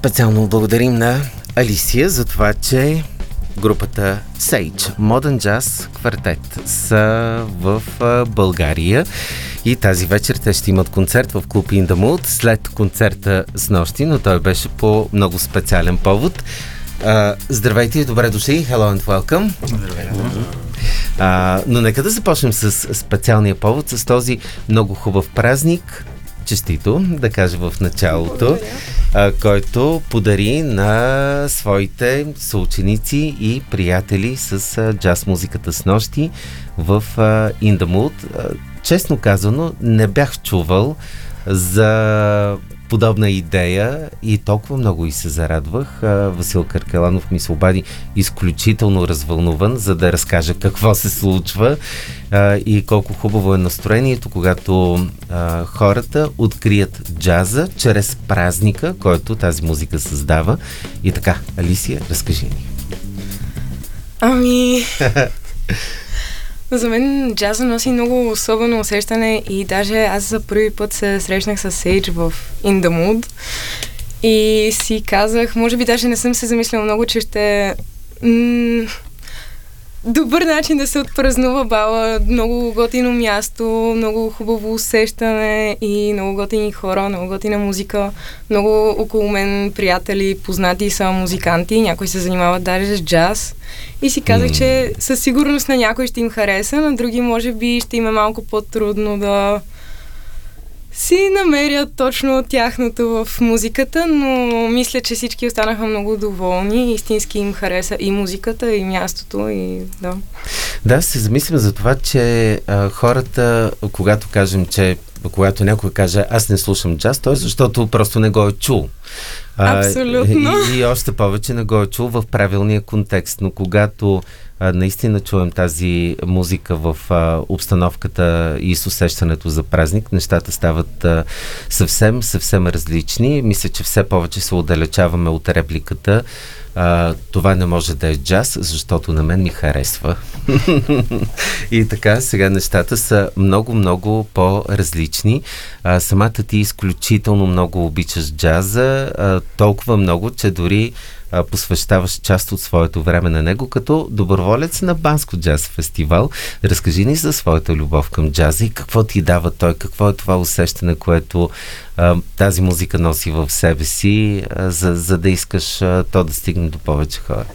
Специално благодарим на Алисия за това, че групата Sage Modern Jazz Quartet са в България и тази вечер те ще имат концерт в клуб In The Mood след концерта с нощи, но той беше по много специален повод. Здравейте и добре дошли. Hello and welcome. Здравейте. Но нека да започнем с специалния повод, с този много хубав празник, честито, да кажа в началото, който подари на своите съученици и приятели с джаз музиката с нощи в In The Mood. Честно казано, не бях чувал за подобна идея и толкова много и се зарадвах. Васил Каркеланов ми се обади изключително развълнуван, за да разкаже какво се случва и колко хубаво е настроението, когато хората открият джаза чрез празника, който тази музика създава. И така, Алисия, разкажи ни. За мен джаза носи много особено усещане и даже аз за първи път се срещнах с Sage в In The Mood и си казах, може би даже не съм се замисляла много, че ще добър начин да се отпразнува бала, много готино място, много хубаво усещане и много готини хора, много готина музика, много около мен приятели, познати са музиканти, някои се занимават даже с джаз. И си казах, че със сигурност на някой ще им хареса, на други може би ще им е малко по-трудно да си намерят точно тяхното в музиката, но мисля, че всички останаха много доволни. Истински им хареса и музиката, и мястото, и да. Да, се замислям за това, че хората, когато някой каже, аз не слушам джаз, то е защото просто не го е чул. Абсолютно. И още повече не го е чул в правилния контекст. Но когато наистина чуем тази музика в обстановката и с усещането за празник, нещата стават съвсем различни. Мисля, че все повече се отдалечаваме от репликата. Това не може да е джаз, защото на мен ми харесва. И така, сега нещата са много по-различни. Самата ти изключително много обичаш джаза, толкова много, че дори посвещаваш част от своето време на него като доброволец на Банско джаз фестивал. Разкажи ни за своята любов към джаза и какво ти дава той, какво е това усещане, което тази музика носи в себе си, за да искаш то да стигне до повече хора.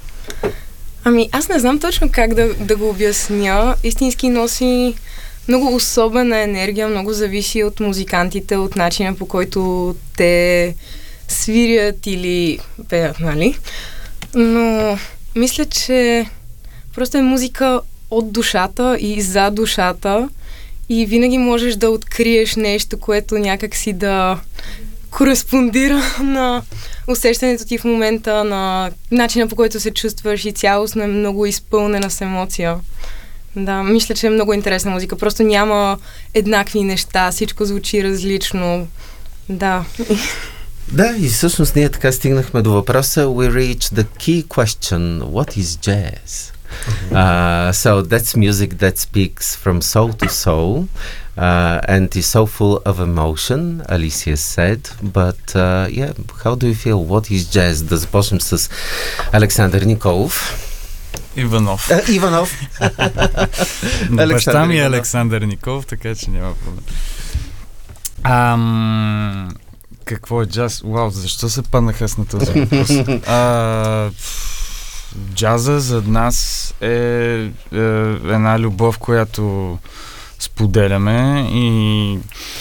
Аз не знам точно как да го обясня. Истински носи много особена енергия, много зависи от музикантите, от начина по който те свирят или пеят, нали? Но мисля, че просто е музика от душата и за душата и винаги можеш да откриеш нещо, което някак си да кореспондира на усещането ти в момента, на начина по който се чувстваш и цялостно е много изпълнена с емоция. Да, мисля, че е много интересна музика. Просто няма еднакви неща, всичко звучи различно. Да. Да, и всъщност ние така стигнахме до въпроса. We reach the key question. What is jazz? So that's music that speaks from soul to soul and is so full of emotion, Alicia said. But how do you feel? What is jazz? Да започнем с Александър Николов. Иванов. Баща ми е Александър Николов, така че няма проблем. Какво е джаз? Вау, защо се паднах аз на този въпрос? Джаза за нас е една любов, която споделяме и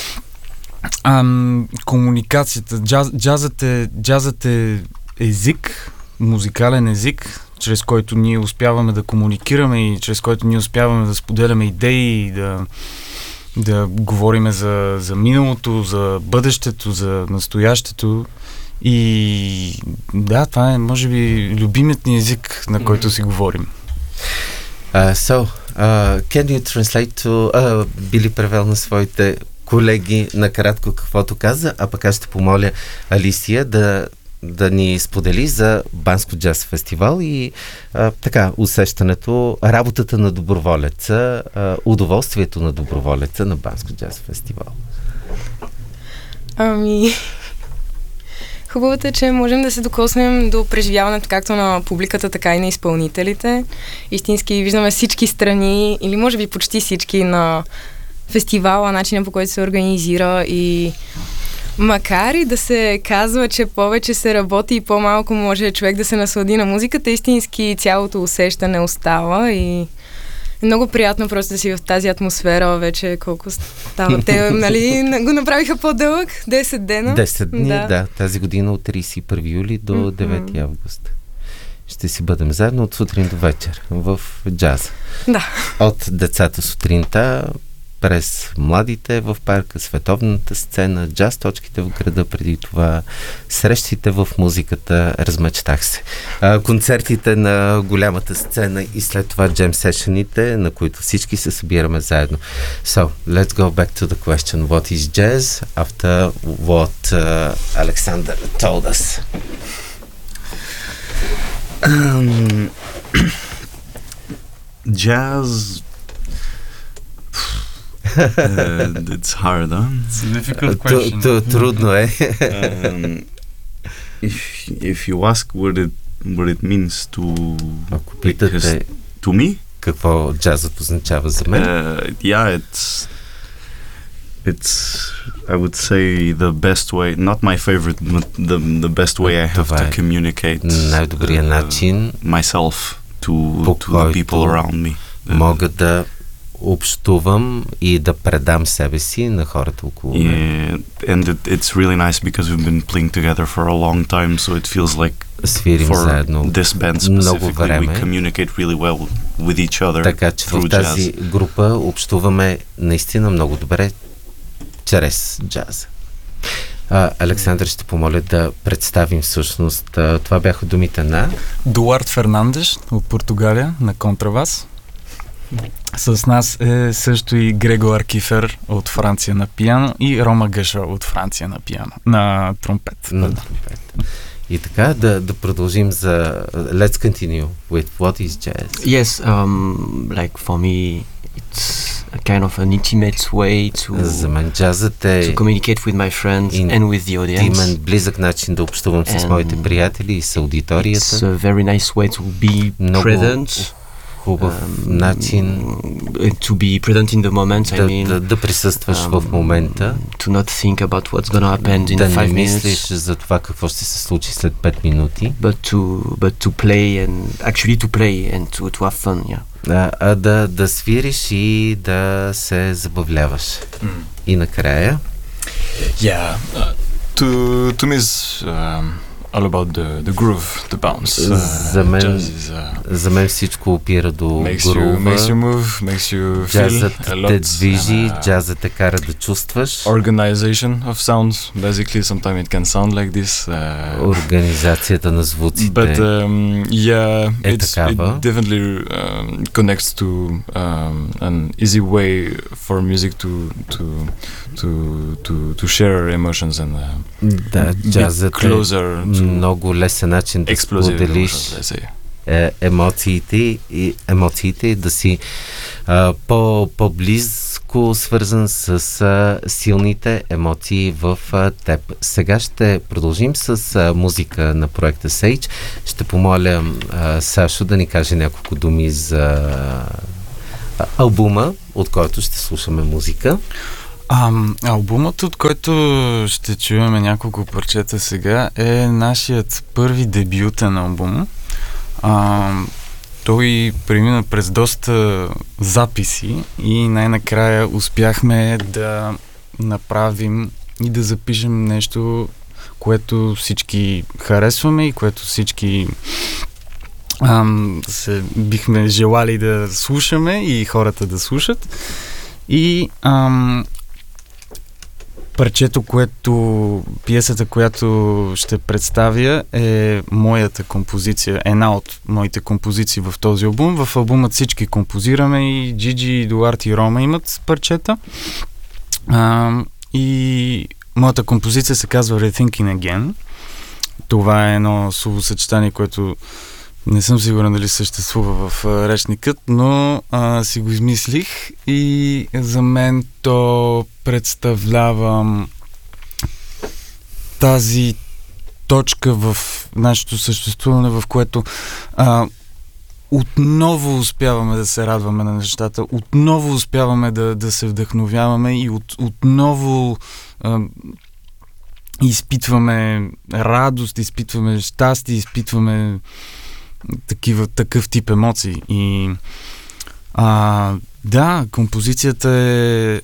комуникацията. Джазът е език, музикален език, чрез който ние успяваме да комуникираме и чрез който ние успяваме да споделяме идеи и да говорим за миналото, за бъдещето, за настоящето. И да, това е, може би, любимият ни език, на който си говорим. Can you translate to... Били превел на своите колеги накратко каквото каза, а пък аз ще помоля Алисия да ни сподели за Банско джаз фестивал и така, усещането, работата на доброволеца, удоволствието на доброволеца на Банско джаз фестивал. Хубавото е, че можем да се докоснем до преживяването както на публиката, така и на изпълнителите. Истински виждаме всички страни, или може би почти всички на фестивала, начина по който се организира и макар и да се казва, че повече се работи и по-малко може човек да се наслади на музиката, истински цялото усещане остава и е много приятно просто да си в тази атмосфера вече колко става. Те, нали, го направиха по-дълъг, 10 дена. 10 дни, да. Тази година от 31 юли до 9 август. Ще си бъдем заедно от сутрин до вечер в джаза. Да. От децата сутринта, през младите в парка, световната сцена, джаз точките в града, преди това срещите в музиката, размечтах се. Концертите на голямата сцена и след това джем сешените, на които всички се събираме заедно. So, let's go back to the question. What is jazz after what Alexander told us? Jazz... it's hard, huh? It's a difficult question. Трудно е. If you ask what it means to... Ако питате to me? Какво джазът означава за мен? Yeah, it's I would say the best way, not my favorite, but the best way I have to communicate най-добрият начин myself to the people around me. Мога да общувам и да предам себе си на хората около мен. Yeah, and it's really nice because we've been playing together for a long time, so it feels like for this band specifically we communicate really well with each other. Така че в тази група общуваме наистина много добре чрез джаза. Александър, ще помоля да представим всъщност. Това бяха думите на Дуарт Фернандеш от Португалия на контрабас. С нас е също и Грегор Кифер от Франция на пиано и Рома Гъша от Франция на пиано, на тромпет. И така, да продължим за... Let's continue with what is jazz. Yes, like for me it's a kind of an intimate way to, за мен джазът е to communicate with my friends and with the audience. Интимен, близък начин да общувам с моите приятели и с аудиторията. It's a very nice way to be present. Хубав начин to be present in the moment, да присъстваш в момента, to not think about what's gonna happen in 5 minutes, да не мислиш за това какво ще се случи след 5 минути, but to play and actually to play and to have fun, yeah. Да свириш и да се забавляваш. И накрая Yeah, to me is all about the groove, the bounce. За мен всичко опира до грува. Makes you move, makes you feel Джазът a lot. Те движи, джазът те кара да чувстваш. Organization of sounds. Basically, sometimes it can sound like this. Организацията на звуците but, yeah, е it такава. definitely connects to an easy way for music to share emotions and да, джазът closer. Много лесен начин да споделиш емоциите и да си по-близко свързан с силните емоции в теб. Сега ще продължим с музика на проекта Sage. Ще помоля Сашо да ни каже няколко думи за албума, от който ще слушаме музика. Албумът, от който ще чуем няколко парчета сега, е нашият първи дебютен албум. Той премина през доста записи и най-накрая успяхме да направим и да запишем нещо, което всички харесваме и което всички бихме желали да слушаме и хората да слушат. И пиесата, която ще представя, е моята композиция, една от моите композиции в този албум. В албумът всички композираме, и Джиджи, и Дуарт, и Рома имат парчета. И моята композиция се казва Rethinking Again. Това е едно словосъчетание, което не съм сигурен дали съществува в речникът, но си го измислих и за мен то представлява тази точка в нашето съществуване, в което отново успяваме да се радваме на нещата, отново успяваме да се вдъхновяваме и отново изпитваме радост, изпитваме щастие, изпитваме такъв тип емоции. И да, композицията е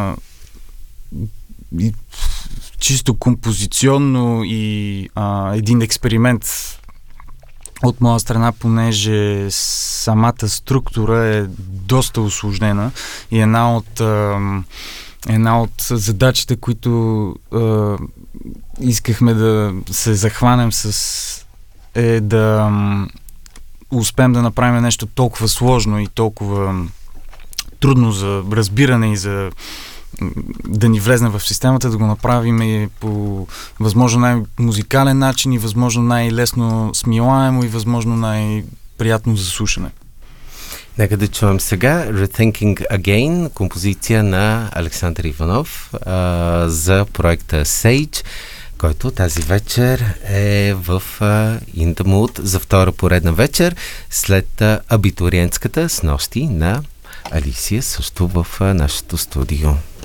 чисто композиционно и един експеримент от моя страна, понеже самата структура е доста усложнена и една от задачите, които искахме да се захванем е да успеем да направим нещо толкова сложно и толкова трудно за разбиране и за да ни влезне в системата, да го направим и по възможно най-музикален начин и възможно най-лесно смилаемо и възможно най-приятно за слушане. Нека да чуем сега Rethinking Again, композиция на Александър Иванов за проекта Sage, който тази вечер е в In the Mood за втора поредна вечер след абитуриентската снощи на Алисия, също в нашето студио.